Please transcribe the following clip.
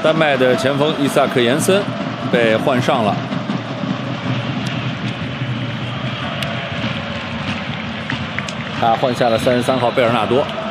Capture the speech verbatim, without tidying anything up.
丹麦的前锋伊萨克·延森被换上了。他换下了三十三号贝尔纳多。